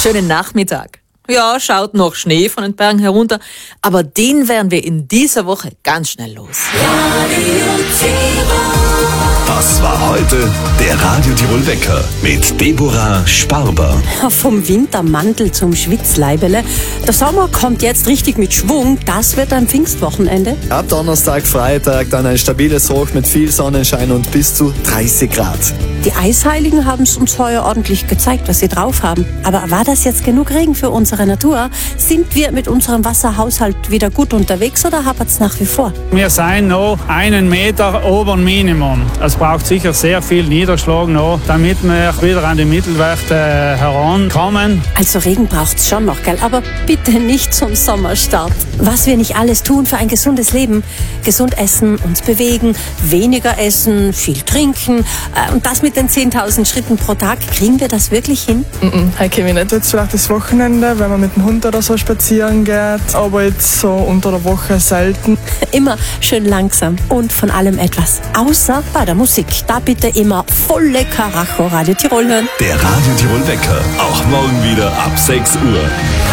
schönen Nachmittag. Ja, schaut noch Schnee von den Bergen herunter, aber den werden wir in dieser Woche ganz schnell los. Das war heute der Radio Tirol Wecker mit Deborah Sparber. Vom Wintermantel zum Schwitzleibele. Der Sommer kommt jetzt richtig mit Schwung. Das wird am Pfingstwochenende. Ab Donnerstag, Freitag dann ein stabiles Hoch mit viel Sonnenschein und bis zu 30 Grad. Die Eisheiligen haben es uns heuer ordentlich gezeigt, was sie drauf haben. Aber war das jetzt genug Regen für unsere Natur? Sind wir mit unserem Wasserhaushalt wieder gut unterwegs oder hapert es nach wie vor? Wir sind noch 1 Meter ober Minimum. Es braucht sicher sehr viel Niederschlag noch, damit wir wieder an die Mittelwerte herankommen. Also Regen braucht's schon noch, gell? Aber bitte nicht zum Sommerstart. Was wir nicht alles tun für ein gesundes Leben. Gesund essen, uns bewegen, weniger essen, viel trinken. Und das mit den 10.000 Schritten pro Tag. Kriegen wir das wirklich hin? Heute komme ich nicht. Jetzt vielleicht das Wochenende, wenn man mit dem Hund oder so spazieren geht. Aber jetzt so unter der Woche selten. Immer schön langsam und von allem etwas. Außer bei der Musik. Da bitte immer volle Karacho Radio Tirol hören. Der Radio Tirol Wecker, auch morgen wieder ab 6 Uhr.